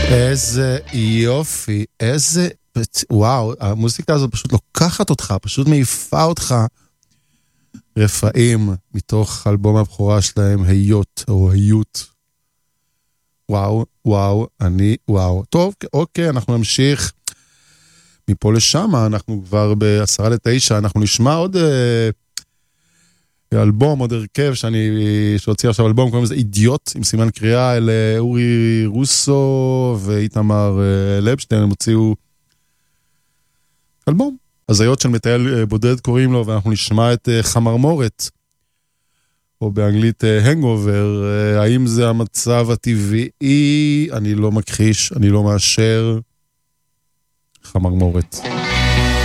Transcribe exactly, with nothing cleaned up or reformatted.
איזה יופי, איזה, וואו, המוזיקה הזו פשוט לוקחת אותך, פשוט מעיפה אותך. רפאים מתוך אלבום הבכורה שלהם, היות או היות. וואו, וואו, אני, וואו. טוב, אוקיי, אנחנו נמשיך מפה לשם, אנחנו כבר בעשרה לתשע, אנחנו נשמע עוד אה, אלבום, עוד הרכב, שאני, שהוציא עכשיו אלבום, קוראים לזה אידיוט, עם סימן קריאה, אל אורי רוסו ואיתמר אה, לבשטיין, הם הוציאו אלבום. הזיות של מטייל בודד קוראים לו, ואנחנו נשמע את אה, חמרמורת, או באנגלית הנגובר, אה, האם זה המצב הטבעי? אני לא מכחיש, אני לא מאשר. חמרמורת.